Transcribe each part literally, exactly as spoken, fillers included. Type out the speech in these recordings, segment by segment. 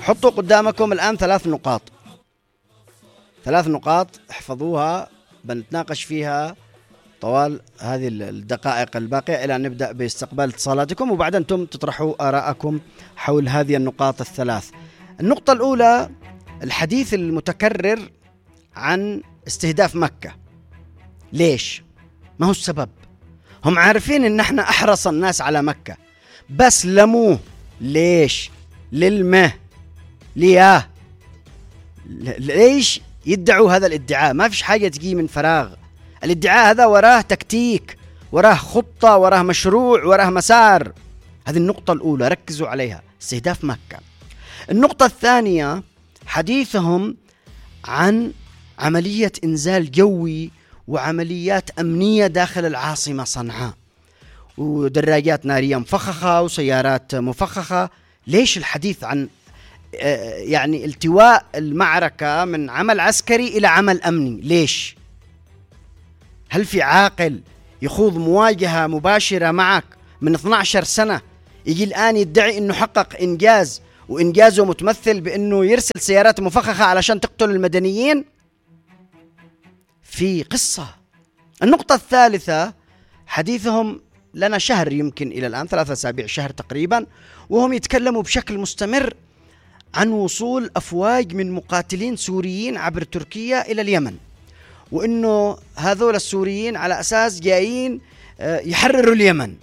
حطوا قدامكم الآن ثلاث نقاط، ثلاث نقاط احفظوها، بنتناقش فيها طوال هذه الدقائق الباقية إلى أن نبدأ باستقبال اتصالاتكم، وبعد أنتم تطرحوا آراءكم حول هذه النقاط الثلاث. النقطة الأولى الحديث المتكرر عن استهداف مكة. ليش؟ ما هو السبب؟ هم عارفين إن احنا أحرص الناس على مكة، بس لموه. ليش؟ للمه لياه. ليش يدعوا هذا الادعاء؟ ما فيش حاجة تجي من فراغ. الادعاء هذا وراه تكتيك، وراه خطة، وراه مشروع، وراه مسار. هذه النقطة الأولى ركزوا عليها، استهداف مكة. النقطة الثانية حديثهم عن عملية إنزال جوي وعمليات أمنية داخل العاصمة صنعاء، ودراجات نارية مفخخة وسيارات مفخخة. ليش الحديث عن يعني التواء المعركة من عمل عسكري إلى عمل أمني؟ ليش؟ هل في عاقل يخوض مواجهة مباشرة معك من اثنتي عشرة سنة يجي الآن يدعي أنه حقق إنجاز، وإنجازه متمثل بأنه يرسل سيارات مفخخة علشان تقتل المدنيين؟ في قصة. النقطة الثالثة حديثهم لنا شهر يمكن إلى الآن، ثلاثة أسابيع شهر تقريبا، وهم يتكلموا بشكل مستمر عن وصول أفواج من مقاتلين سوريين عبر تركيا إلى اليمن، وإنه هذول السوريين على أساس جايين يحرروا اليمن.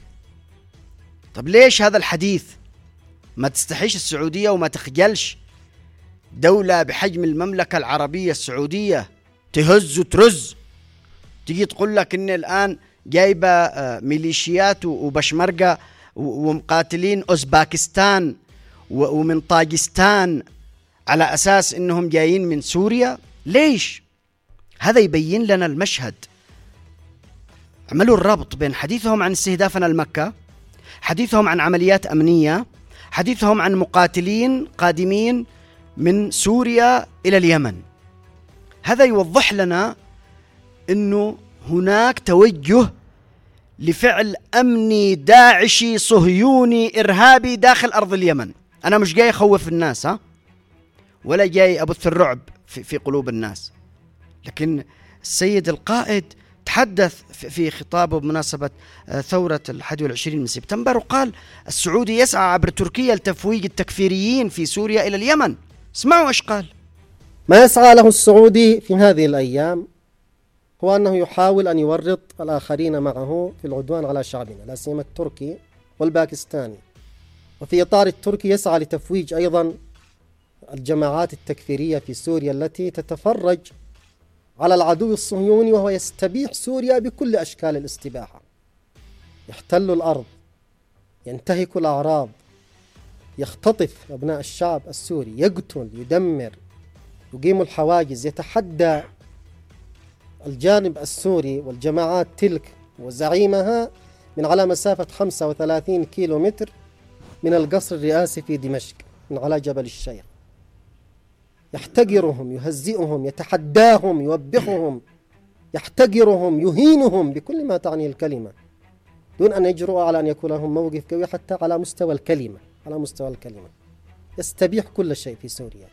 طب ليش هذا الحديث؟ ما تستحيش السعودية وما تخجلش دولة بحجم المملكة العربية السعودية تهز وترز، تيجي تقول لك إن الآن جايبة ميليشيات وبشمركة ومقاتلين أوزباكستان ومن طاجستان على أساس إنهم جايين من سوريا؟ ليش؟ هذا يبين لنا المشهد. عملوا الربط بين حديثهم عن استهدافنا لمكة، حديثهم عن عمليات أمنية، حديثهم عن مقاتلين قادمين من سوريا إلى اليمن. هذا يوضح لنا إنه هناك توجه لفعل أمني داعشي صهيوني إرهابي داخل أرض اليمن. أنا مش جاي أخوف الناس ها، ولا جاي أبث الرعب في, في قلوب الناس، لكن السيد القائد تحدث في خطابه بمناسبة ثورة الحادي والعشرين من سبتمبر، وقال السعودي يسعى عبر تركيا لتفويج التكفيريين في سوريا إلى اليمن. اسمعوا إيش قال. ما يسعى له السعودي في هذه الأيام هو أنه يحاول أن يورط الآخرين معه في العدوان على شعبنا، لا سيما التركي والباكستاني. وفي إطار التركي يسعى لتفويج أيضا الجماعات التكفيرية في سوريا التي تتفرج على العدو الصهيوني وهو يستبيح سوريا بكل أشكال الاستباحة، يحتل الأرض، ينتهك الأعراض، يختطف أبناء الشعب السوري، يقتل، يدمر، يقيم الحواجز، يتحدى الجانب السوري والجماعات تلك وزعيمها من على مسافة خمسة وثلاثين كيلو متر من القصر الرئاسي في دمشق، من على جبل الشيخ. يحتقرهم، يهزئهم، يتحداهم، يوبخهم، يحتقرهم، يهينهم بكل ما تعني الكلمة، دون أن يجرؤوا على أن يكون لهم موقف قوي حتى على مستوى الكلمة. على مستوى الكلمة يستبيح كل شيء في سوريا،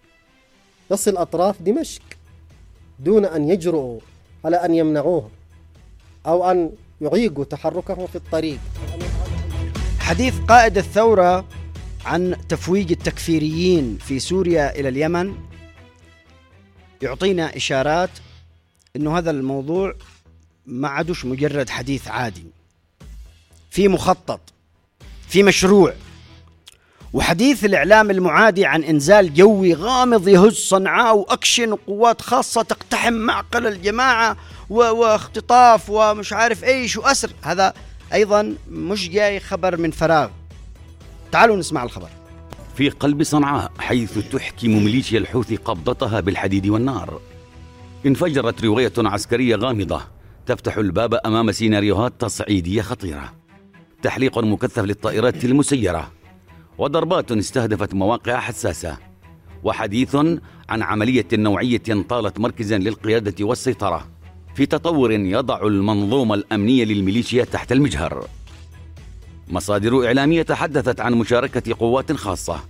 يصل أطراف دمشق دون أن يجرؤوا على أن يمنعوه أو أن يعيقوا تحركه في الطريق. حديث قائد الثورة عن تفويج التكفيريين في سوريا إلى اليمن يعطينا إشارات إنه هذا الموضوع ما عادوش مجرد حديث عادي، في مخطط، في مشروع. وحديث الإعلام المعادي عن إنزال جوي غامض يهز صنعاء وأكشن وقوات خاصة تقتحم معقل الجماعة واختطاف ومش عارف إيش وأسر، هذا أيضا مش جاي خبر من فراغ. تعالوا نسمع الخبر. في قلب صنعاء حيث تحكم ميليشيا الحوثي قبضتها بالحديد والنار، انفجرت رواية عسكرية غامضة تفتح الباب أمام سيناريوهات تصعيدية خطيرة، تحليق مكثف للطائرات المسيرة، وضربات استهدفت مواقع حساسة، وحديث عن عملية نوعية طالت مركزا للقيادة والسيطرة في تطور يضع المنظومة الأمنية للميليشيا تحت المجهر. مصادر إعلامية تحدثت عن مشاركة قوات خاصة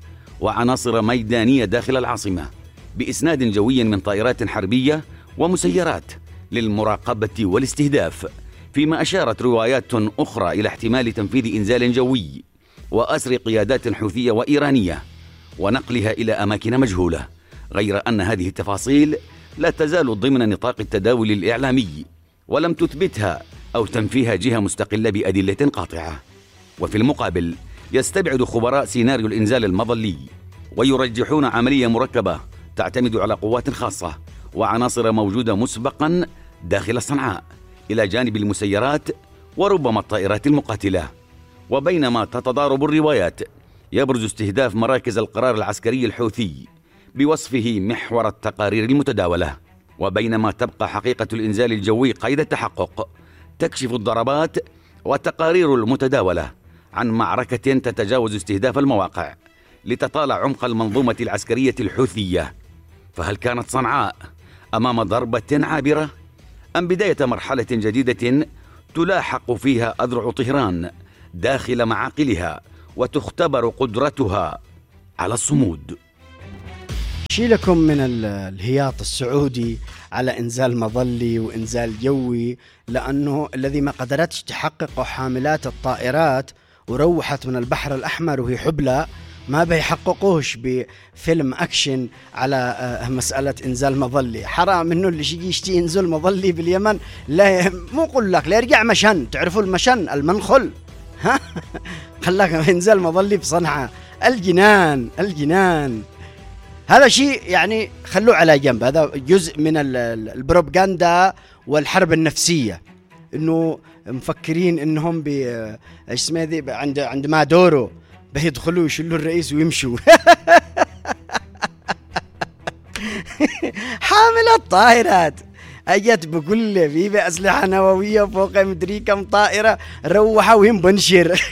وعناصر ميدانية داخل العاصمة بإسناد جوي من طائرات حربية ومسيرات للمراقبة والاستهداف، فيما أشارت روايات أخرى إلى احتمال تنفيذ إنزال جوي وأسر قيادات حوثية وإيرانية ونقلها إلى أماكن مجهولة، غير أن هذه التفاصيل لا تزال ضمن نطاق التداول الإعلامي ولم تثبتها أو تنفيها جهة مستقلة بأدلة قاطعة. وفي المقابل يستبعد خبراء سيناريو الإنزال المظلي ويرجحون عملية مركبة تعتمد على قوات خاصة وعناصر موجودة مسبقا داخل صنعاء إلى جانب المسيرات وربما الطائرات المقاتلة. وبينما تتضارب الروايات يبرز استهداف مراكز القرار العسكري الحوثي بوصفه محور التقارير المتداولة، وبينما تبقى حقيقة الإنزال الجوي قيد التحقق، تكشف الضربات والتقارير المتداولة عن معركة تتجاوز استهداف المواقع لتطالع عمق المنظومة العسكرية الحوثية. فهل كانت صنعاء أمام ضربة عابرة أم بداية مرحلة جديدة تلاحق فيها أذرع طهران داخل معاقلها وتختبر قدرتها على الصمود؟ شيلكم من الهياط السعودي على إنزال مظلي وإنزال جوي، لأنه الذي ما قدرتش تحققه حاملات الطائرات وروحت من البحر الأحمر وهي حبلى ما بيحققوش بفيلم أكشن على مسألة إنزال مظلي. حرام إنه اللي يجي يشتي ينزل مظلي باليمن لا مو قل لك لا يرجع مشن، تعرفوا المشن المنخل ها خلاك ينزل مظلي بصنعاء. الجنان الجنان هذا شيء يعني خلوه على جنب، هذا جزء من البروباغندا والحرب النفسية، إنه مفكرين إنهم ب اسمه ذي عند عند ما دوره بيدخلوا يشلوا الرئيس ويمشوا. حامل الطائرات اجت بكل في اسلحه نوويه فوق مدري كم طائره، روحوا وهم بنشر.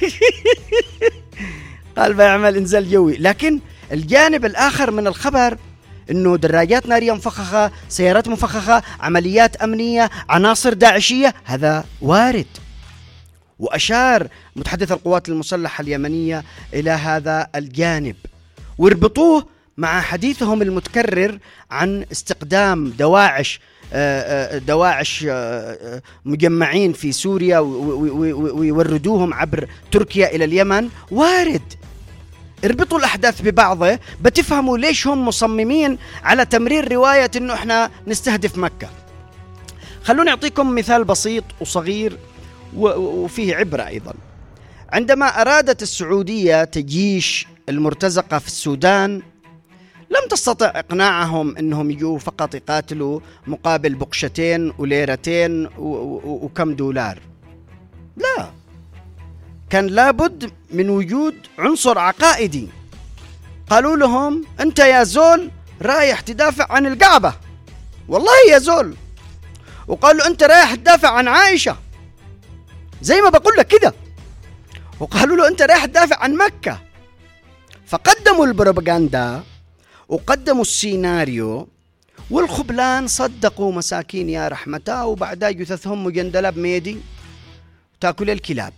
قال بيعمل انزال جوي. لكن الجانب الاخر من الخبر انه دراجات ناريه مفخخه، سيارات مفخخه، عمليات امنيه، عناصر داعشيه، هذا وارد. وأشار متحدث القوات المسلحة اليمنية إلى هذا الجانب، واربطوه مع حديثهم المتكرر عن استقدام دواعش دواعش مجمعين في سوريا ويوردوهم عبر تركيا إلى اليمن. وارد، اربطوا الأحداث ببعضه بتفهموا ليش هم مصممين على تمرير رواية إنه إحنا نستهدف مكة. خلوني أعطيكم مثال بسيط وصغير وفيه عبرة أيضا. عندما أرادت السعودية تجيش المرتزقة في السودان لم تستطع إقناعهم أنهم يجوا فقط يقاتلوا مقابل بقشتين وليرتين وكم دولار، لا، كان لابد من وجود عنصر عقائدي. قالوا لهم أنت يا زول رايح تدافع عن الكعبة، والله يا زول، وقالوا أنت رايح تدافع عن عائشة زي ما بقول لك كده، وقالوا له أنت رايح تدافع عن مكة. فقدموا البروباغندا وقدموا السيناريو، والخبلان صدقوا مساكين يا رحمتا، وبعدها جثثهم مجندلة بميدي تاكل الكلاب.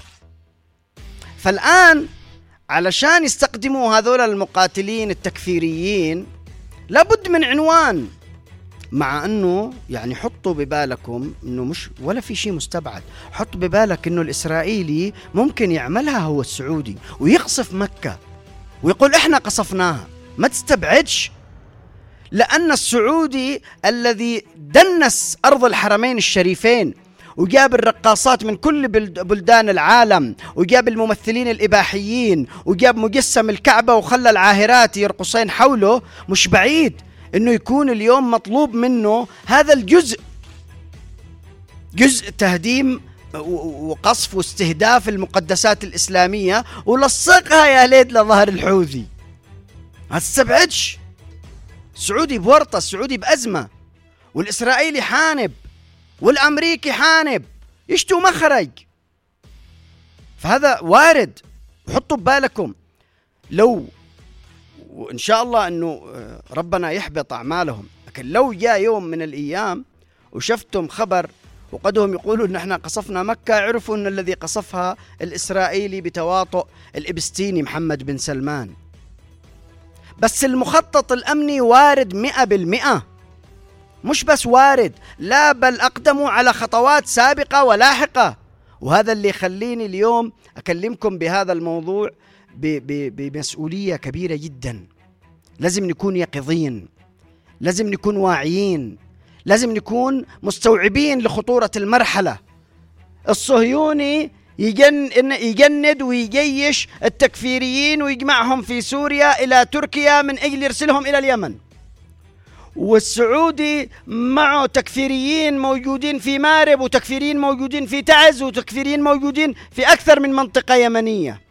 فالآن علشان يستقدموا هذول المقاتلين التكفيريين لابد من عنوان، مع أنه يعني حطوا ببالكم أنه مش ولا في شيء مستبعد. حط ببالك أنه الإسرائيلي ممكن يعملها هو السعودي ويقصف مكة ويقول إحنا قصفناها، ما تستبعدش، لأن السعودي الذي دنس أرض الحرمين الشريفين وجاب الرقاصات من كل بلدان العالم وجاب الممثلين الإباحيين وجاب مجسم الكعبة وخلى العاهرات يرقصين حوله، مش بعيد إنه يكون اليوم مطلوب منه هذا الجزء، جزء تهديم وقصف واستهداف المقدسات الإسلامية ولصقها يا ليت لظهر الحوثي. ما تستبعدش، السعودي بورطة، السعودي بأزمة، والإسرائيلي حانب، والأمريكي حانب، يشتوا مخرج. فهذا وارد، وحطوا ببالكم لو، وإن شاء الله أنه ربنا يحبط أعمالهم، لكن لو جاء يوم من الأيام وشفتم خبر وقدهم يقولوا أن احنا قصفنا مكة، عرفوا أن الذي قصفها الإسرائيلي بتواطؤ الإبستيني محمد بن سلمان. بس المخطط الأمني وارد مئة بالمئة، مش بس وارد، لا بل أقدموا على خطوات سابقة ولاحقة. وهذا اللي يخليني اليوم أكلمكم بهذا الموضوع بمسؤولية كبيرة جدا. لازم نكون يقظين، لازم نكون واعيين، لازم نكون مستوعبين لخطورة المرحلة. الصهيوني يجن يجند ويجيش التكفيريين ويجمعهم في سوريا إلى تركيا من أجل يرسلهم إلى اليمن، والسعودي معه تكفيريين موجودين في مارب وتكفيريين موجودين في تعز وتكفيريين موجودين في أكثر من منطقة يمنية.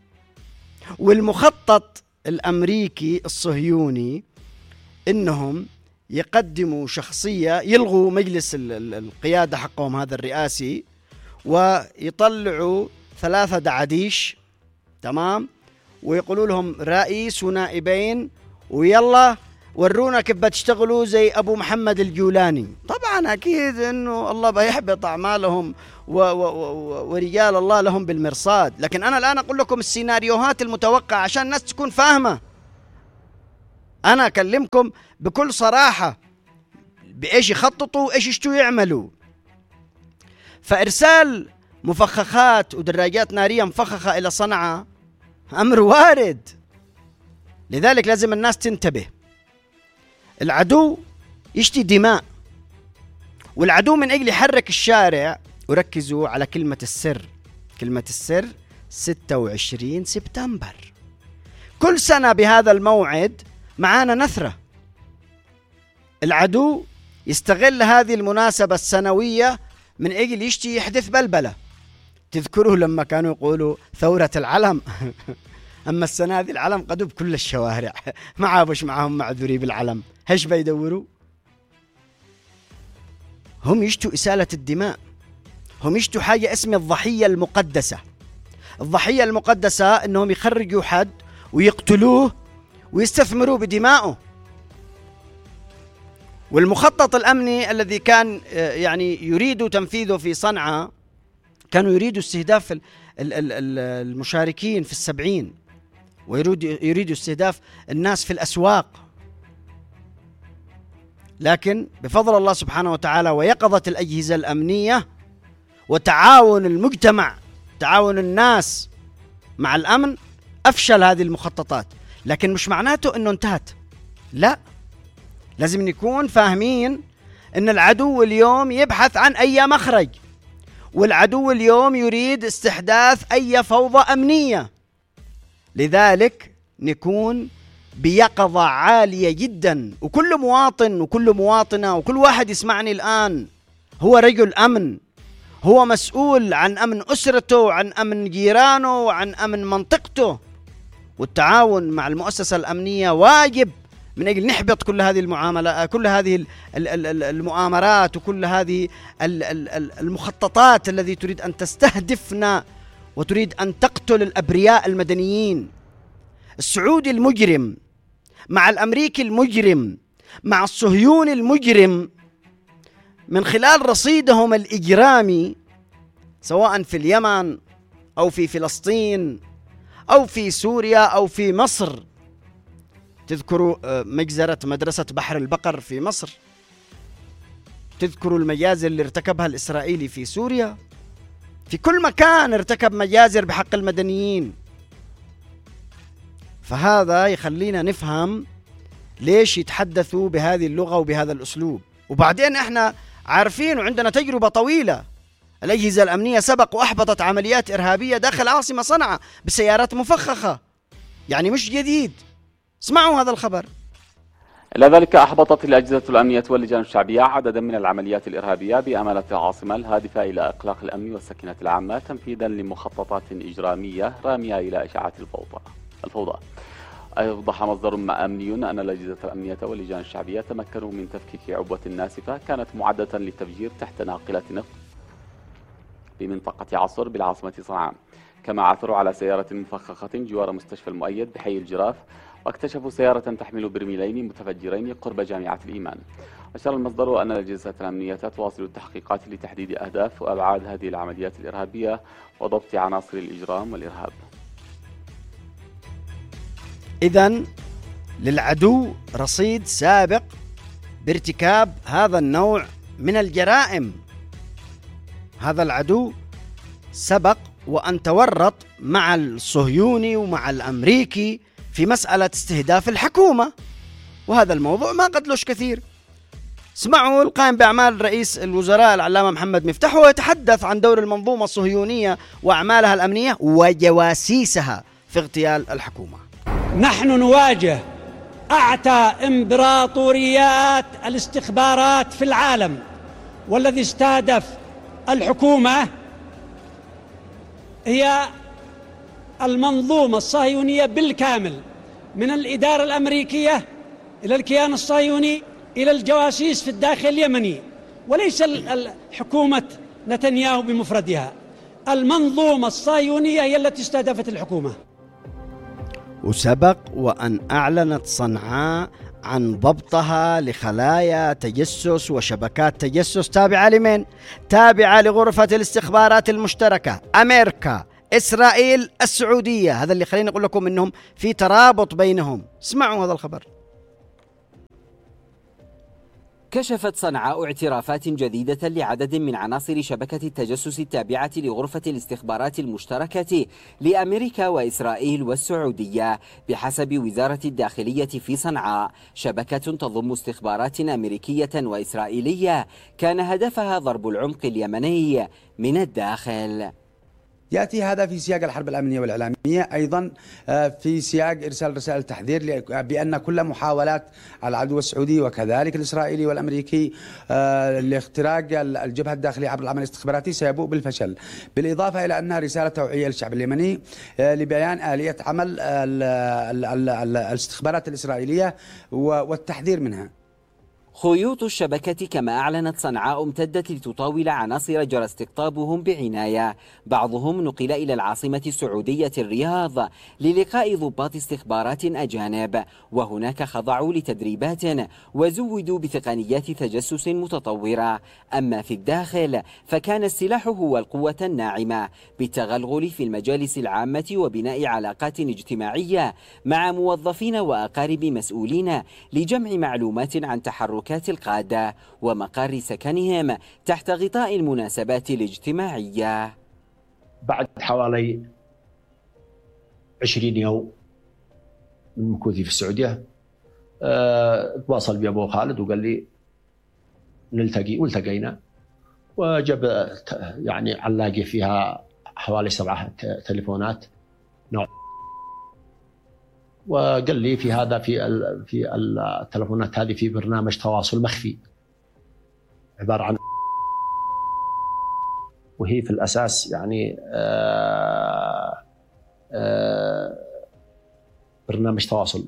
والمخطط الأمريكي الصهيوني إنهم يقدموا شخصية، يلغوا مجلس القيادة حقهم هذا الرئاسي، ويطلعوا ثلاثة دعاديش، تمام، ويقولوا لهم رئيس ونائبين، ويلا ورونا كيف بتشتغلوا زي أبو محمد الجولاني. طبعا أكيد أنه الله بيحبط أعمالهم و و و ورجال الله لهم بالمرصاد. لكن أنا الآن أقول لكم السيناريوهات المتوقعة عشان الناس تكون فاهمة. أنا أكلمكم بكل صراحة بإيش يخططوا وإيش يشتوا يعملوا. فإرسال مفخخات ودراجات نارية مفخخة إلى صنعاء أمر وارد، لذلك لازم الناس تنتبه. العدو يشتي دماء، والعدو من أجل يحرك الشارع. وركزوا على كلمة السر، كلمة السر ستة وعشرين سبتمبر. كل سنة بهذا الموعد معانا نثرة. العدو يستغل هذه المناسبة السنوية من أجل يشتي يحدث بلبلة. تذكروا لما كانوا يقولوا ثورة العلم أما السنة هذه العلم قدوا بكل الشوارع، ما عابش معهم معذوري بالعلم، هش بيدوروا؟ هم يشتوا إسالة الدماء، هم يشتوا حاجة اسمها الضحية المقدسة. الضحية المقدسة إنهم يخرجوا حد ويقتلوه ويستثمروا بدمائه. والمخطط الأمني الذي كان يعني يريد تنفيذه في صنعاء، كانوا يريدوا استهداف المشاركين في السبعين، ويريدوا استهداف الناس في الأسواق. لكن بفضل الله سبحانه وتعالى ويقظة الأجهزة الأمنية وتعاون المجتمع، تعاون الناس مع الأمن، أفشل هذه المخططات. لكن مش معناته أنه انتهت، لا، لازم نكون فاهمين أن العدو اليوم يبحث عن أي مخرج، والعدو اليوم يريد استحداث أي فوضى أمنية. لذلك نكون بيقظة عالية جدا، وكل مواطن وكل مواطنة وكل واحد يسمعني الآن هو رجل أمن، هو مسؤول عن أمن أسرته وعن أمن جيرانه وعن أمن منطقته. والتعاون مع المؤسسة الأمنية واجب من أجل نحبط كل هذه المعاملات، كل هذه المؤامرات وكل هذه المخططات التي تريد أن تستهدفنا وتريد أن تقتل الأبرياء المدنيين. السعودي المجرم مع الأمريكي المجرم مع الصهيوني المجرم، من خلال رصيدهم الإجرامي سواء في اليمن أو في فلسطين أو في سوريا أو في مصر. تذكروا مجزرة مدرسة بحر البقر في مصر، تذكروا المجازر اللي ارتكبها الإسرائيلي في سوريا، في كل مكان ارتكب مجازر بحق المدنيين. فهذا يخلينا نفهم ليش يتحدثوا بهذه اللغة وبهذا الأسلوب. وبعدين احنا عارفين وعندنا تجربة طويلة، الأجهزة الأمنية سبق وأحبطت عمليات إرهابية داخل عاصمة صنعاء بسيارات مفخخة، يعني مش جديد. اسمعوا هذا الخبر. إلى ذلك أحبطت الأجهزة الأمنية واللجان الشعبية عددا من العمليات الإرهابية بأمانة العاصمة الهادفة إلى إقلاق الأمن والسكينة العامة تنفيذا لمخططات إجرامية رامية إلى إشاعة الفوضى. الفوضى. أوضح مصدر أمني أن الأجهزة الأمنية واللجان الشعبية تمكنوا من تفكيك عبوة ناسفة كانت معدة للتفجير تحت ناقلة نفط بمنطقة عصر بالعاصمة صنعاء، كما عثروا على سيارة مفخخة جوار مستشفى المؤيد بحي الجراف، واكتشفوا سيارة تحمل برميلين متفجرين قرب جامعة الإيمان. أشار المصدر أن الأجهزة الأمنية تواصل التحقيقات لتحديد أهداف وأبعاد هذه العمليات الإرهابية وضبط عناصر الإجرام والإرهاب. إذن للعدو رصيد سابق بارتكاب هذا النوع من الجرائم. هذا العدو سبق وأن تورط مع الصهيوني ومع الأمريكي في مسألة استهداف الحكومة، وهذا الموضوع ما قدلوش كثير. اسمعوا القائم بأعمال رئيس الوزراء العلامة محمد مفتاح وهو يتحدث عن دور المنظومة الصهيونية وأعمالها الأمنية وجواسيسها في اغتيال الحكومة. نحن نواجه أعتى إمبراطوريات الاستخبارات في العالم، والذي استهدف الحكومة هي المنظومة الصهيونية بالكامل، من الإدارة الأمريكية إلى الكيان الصهيوني إلى الجواسيس في الداخل اليمني، وليس حكومة نتنياهو بمفردها. المنظومة الصهيونية هي التي استهدفت الحكومة. وسبق وأن أعلنت صنعاء عن ضبطها لخلايا تجسس وشبكات تجسس تابعة لمن؟ تابعة لغرفة الاستخبارات المشتركة، أمريكا، إسرائيل، السعودية. هذا اللي خليني أقول لكم إنهم في ترابط بينهم. اسمعوا هذا الخبر. كشفت صنعاء اعترافات جديدة لعدد من عناصر شبكة التجسس التابعة لغرفة الاستخبارات المشتركة لأمريكا وإسرائيل والسعودية. بحسب وزارة الداخلية في صنعاء، شبكة تضم استخبارات أمريكية وإسرائيلية كان هدفها ضرب العمق اليمني من الداخل. يأتي هذا في سياق الحرب الأمنية والإعلامية، أيضا في سياق إرسال رسائل تحذير بأن كل محاولات العدو السعودي وكذلك الإسرائيلي والأمريكي لاختراق الجبهة الداخلية عبر العمل الاستخباراتي سيبوء بالفشل، بالإضافة إلى أنها رسالة توعية للشعب اليمني لبيان آلية عمل الاستخبارات الإسرائيلية والتحذير منها. خيوط الشبكة كما أعلنت صنعاء امتدت لتطاول عناصر جرى استقطابهم بعناية. بعضهم نقل إلى العاصمة السعودية الرياض للقاء ضباط استخبارات أجانب، وهناك خضعوا لتدريبات وزودوا بتقنيات تجسس متطورة. أما في الداخل فكان السلاح هو القوة الناعمة بالتغلغل في المجالس العامة وبناء علاقات اجتماعية مع موظفين وأقارب مسؤولين لجمع معلومات عن تحرك القادة ومقر سكنهم تحت غطاء المناسبات الاجتماعية. بعد حوالي عشرين يوم من مكوثي في السعودية أه تواصل بي أبو خالد وقال لي نلتقي، والتقينا، وجاب يعني علاقة فيها حوالي سبعة تليفونات نوع، وقال لي في هذا في في التلفونات هذه في برنامج تواصل مخفي عبارة عن، وهي في الأساس يعني آآ آآ برنامج تواصل،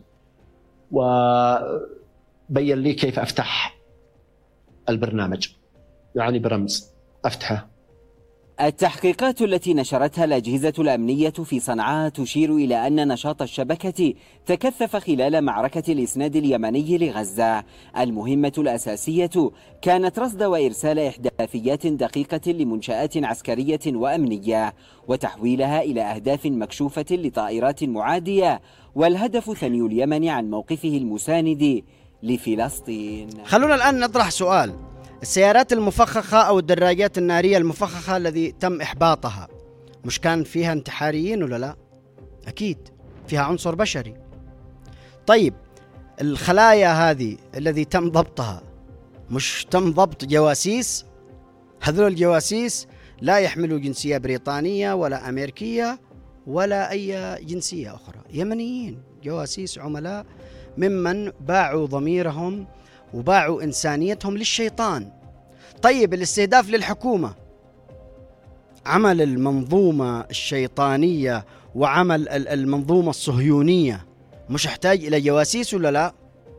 وبين لي كيف أفتح البرنامج، يعني برمز أفتحه. التحقيقات التي نشرتها الأجهزة الأمنية في صنعاء تشير إلى أن نشاط الشبكة تكثف خلال معركة الإسناد اليمني لغزة. المهمة الأساسية كانت رصد وإرسال إحداثيات دقيقة لمنشآت عسكرية وأمنية وتحويلها إلى أهداف مكشوفة لطائرات معادية، والهدف ثني اليمن عن موقفه المساند لفلسطين. خلونا الآن نطرح سؤال. السيارات المفخخة أو الدراجات النارية المفخخة الذي تم إحباطها مش كان فيها انتحاريين ولا لا؟ أكيد فيها عنصر بشري. طيب الخلايا هذه الذي تم ضبطها مش تم ضبط جواسيس؟ هذول الجواسيس لا يحملوا جنسية بريطانية ولا أمريكية ولا أي جنسية أخرى، يمنيين، جواسيس عملاء ممن باعوا ضميرهم وباعوا إنسانيتهم للشيطان. طيب الاستهداف للحكومة عمل المنظومة الشيطانية وعمل المنظومة الصهيونية، مش يحتاج إلى جواسيس ولا لا؟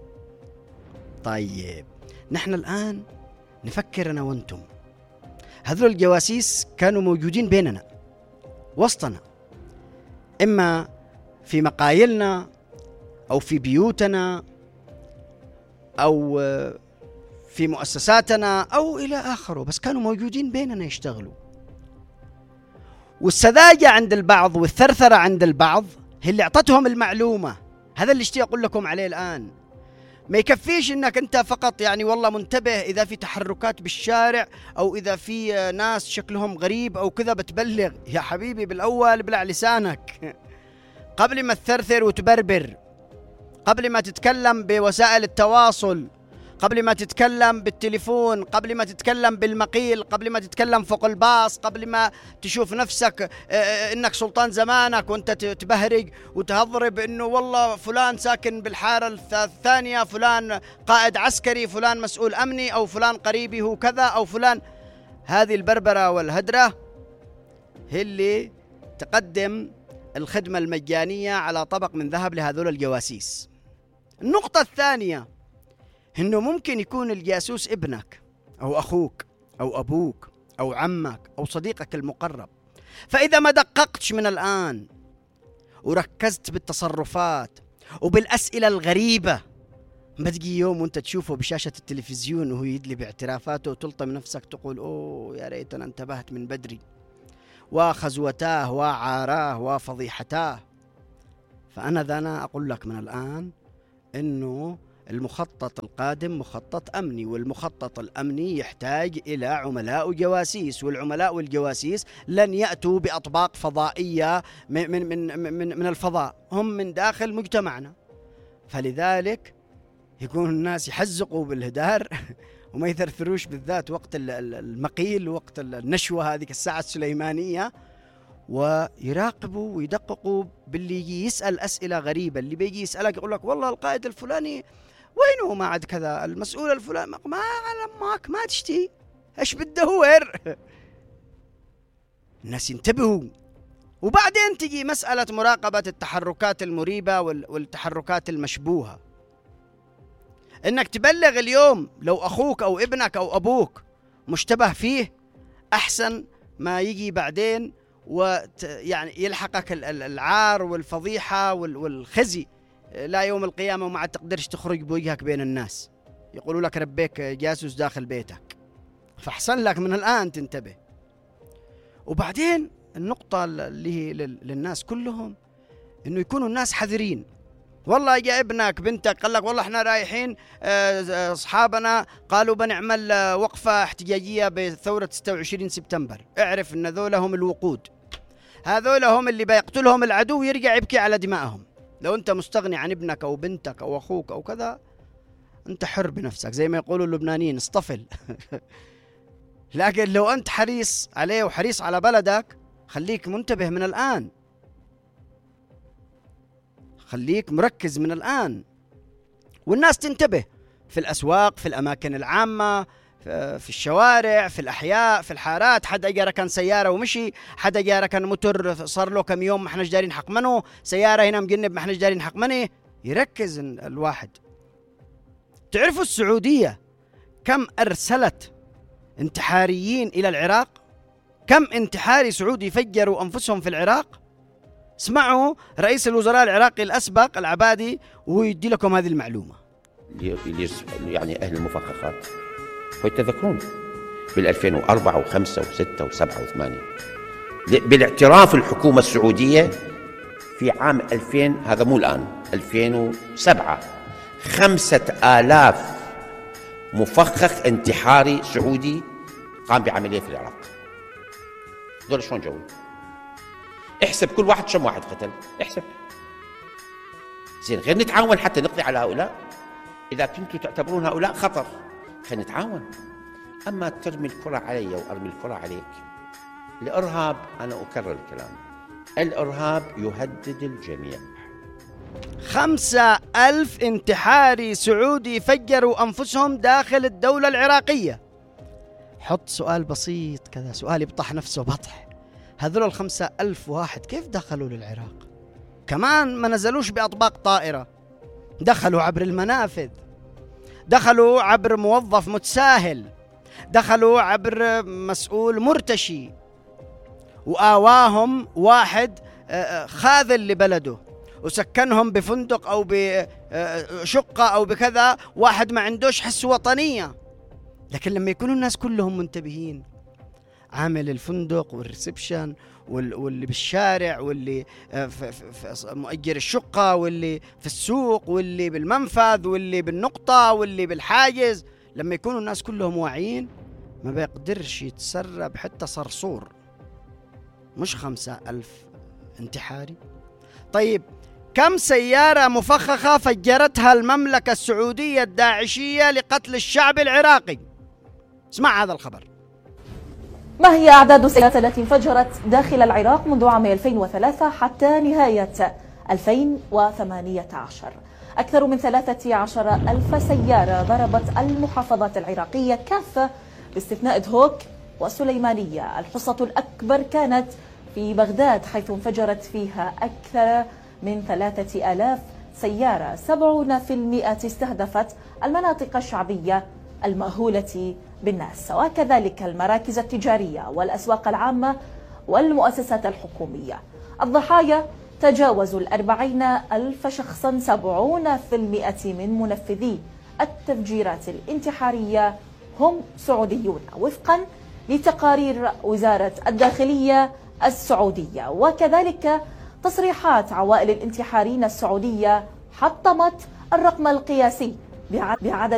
طيب نحن الآن نفكر أنا وأنتم، هذول الجواسيس كانوا موجودين بيننا وسطنا، إما في مقايلنا أو في بيوتنا أو في مؤسساتنا أو إلى آخره، بس كانوا موجودين بيننا يشتغلوا. والسذاجة عند البعض والثرثرة عند البعض هي اللي أعطتهم المعلومة هذا اللي اشتي أقول لكم عليه الآن. ما يكفيش انك انت فقط يعني والله منتبه اذا في تحركات بالشارع او اذا في ناس شكلهم غريب او كذا بتبلغ. يا حبيبي بالاول بلع لسانك قبل ما تثرثر وتبربر، قبل ما تتكلم بوسائل التواصل، قبل ما تتكلم بالتليفون، قبل ما تتكلم بالمقيل، قبل ما تتكلم فوق الباص، قبل ما تشوف نفسك انك سلطان زمانك وانت تبهرج وتهضرب انه والله فلان ساكن بالحارة الثانية، فلان قائد عسكري، فلان مسؤول امني، او فلان قريبي هو كذا، او فلان. هذه البربرة والهدرة هي اللي تقدم الخدمة المجانية على طبق من ذهب لهذول الجواسيس. النقطة الثانية إنه ممكن يكون الجاسوس ابنك أو أخوك أو أبوك أو عمك أو صديقك المقرب. فإذا ما دققتش من الآن وركزت بالتصرفات وبالأسئلة الغريبة، ما تجي يوم وانت تشوفه بشاشة التلفزيون وهو يدلي باعترافاته وتلطم نفسك تقول أوه يا ريت أنا انتبهت من بدري، وخزوتاه وعاراه وفضيحتاه. فأنا ذا أنا أقول لك من الآن إنه المخطط القادم مخطط أمني، والمخطط الأمني يحتاج إلى عملاء وجواسيس، والعملاء والجواسيس لن يأتوا بأطباق فضائية من, من, من, من, من الفضاء، هم من داخل مجتمعنا. فلذلك يكون الناس يحزقوا بالهدار وما يثرثروش بالذات وقت المقيل وقت النشوة هذه الساعة السليمانية، ويراقبوا ويدققوا باللي يجي يسأل أسئلة غريبة. اللي بيجي يسألك يقول لك والله القائد الفلاني وينه ما عاد كذا، المسؤول الفلاني ما علمك ما تشتي ايش بتدور. الناس ينتبهوا. وبعدين تجي مسألة مراقبة التحركات المريبة والتحركات المشبوهة. انك تبلغ اليوم لو اخوك او ابنك او ابوك مشتبه فيه، احسن ما يجي بعدين ويعني يلحقك العار والفضيحة والخزي لا يوم القيامة وما عاد تقدرش تخرج بوجهك بين الناس، يقولوا لك ربيك جاسوس داخل بيتك. فاحسن لك من الآن تنتبه. وبعدين النقطة اللي هي للناس كلهم انه يكونوا الناس حذرين. والله جاء ابنك بنتك قال لك والله احنا رايحين اصحابنا قالوا بنعمل وقفة احتجاجية بثورة ستة وعشرين سبتمبر، اعرف ان ذول هم الوقود، هذول هم اللي بيقتلهم العدو يرجع يبكي على دمائهم. لو انت مستغني عن ابنك او بنتك او اخوك او كذا انت حر بنفسك زي ما يقولوا اللبنانيين اصطفل. لكن لو انت حريص عليه وحريص على بلدك خليك منتبه من الآن، خليك مركز من الآن. والناس تنتبه في الأسواق، في الأماكن العامة، في الشوارع، في الأحياء، في الحارات. حدا جا ركن سيارة ومشي، حدا جا ركن موتور صار له كم يوم ما احناش دارين حق منه، سيارة هنا مجنب ما احناش دارين حق منه. يركز الواحد. تعرفوا السعودية كم أرسلت انتحاريين إلى العراق؟ كم انتحاري سعودي فجروا أنفسهم في العراق؟ اسمعوا رئيس الوزراء العراقي الأسبق العبادي وهو يدي لكم هذه المعلومة. يعني أهل المفخخات ويتذكرون بال ألفين وأربعة وخمسة وستة وسبعة وثمانية بالاعتراف الحكومة السعودية في عام ألفين، هذا مو الآن، ألفين وسبعة، خمسة آلاف مفخخ انتحاري سعودي قام بعملية في العراق. دول شلون جوي؟ احسب كل واحد كم واحد قتل، احسب. زين غير نتعاون حتى نقضي على هؤلاء. إذا كنتم تعتبرون هؤلاء خطر خلينا نتعاون. أما ترمي الكرة علي وأرمي الكرة عليك. الإرهاب، أنا أكرر الكلام، الإرهاب يهدد الجميع. خمسة ألف انتحاري سعودي فجروا أنفسهم داخل الدولة العراقية. حط سؤال بسيط كذا، سؤال يبطح نفسه بطح. هذول الخمسة ألف واحد كيف دخلوا للعراق؟ كمان ما نزلوش بأطباق طائرة، دخلوا عبر المنافذ، دخلوا عبر موظف متساهل، دخلوا عبر مسؤول مرتشي، وآواهم واحد خاذل لبلده وسكنهم بفندق أو بشقة أو بكذا، واحد ما عندوش حس وطنية. لكن لما يكونوا الناس كلهم منتبهين، عامل الفندق والريسبشن واللي بالشارع، واللي في مؤجر الشقة، واللي في السوق، واللي بالمنفذ، واللي بالنقطة، واللي بالحاجز، لما يكونوا الناس كلهم واعيين ما بيقدرش يتسرب حتى صرصور، مش خمسة ألف انتحاري. طيب كم سيارة مفخخة فجرتها المملكة السعودية الداعشية لقتل الشعب العراقي؟ اسمع هذا الخبر. ما هي أعداد السيارات التي انفجرت داخل العراق منذ عام ألفين وثلاثة حتى نهاية ألفين وثمانية عشر؟ أكثر من ثلاثة عشر ألف سيارة ضربت المحافظات العراقية كافة باستثناء دهوك والسليمانية. الحصة الأكبر كانت في بغداد حيث انفجرت فيها أكثر من ثلاثة آلاف سيارة. سبعين بالمئة استهدفت المناطق الشعبية المأهولة بالناس، وكذلك المراكز التجارية والأسواق العامة والمؤسسات الحكومية. الضحايا تجاوزوا الأربعين ألف شخصا. سبعون بالمئة من منفذي التفجيرات الانتحارية هم سعوديون وفقا لتقارير وزارة الداخلية السعودية. وكذلك تصريحات عوائل الانتحاريين السعودية حطمت الرقم القياسي بعدد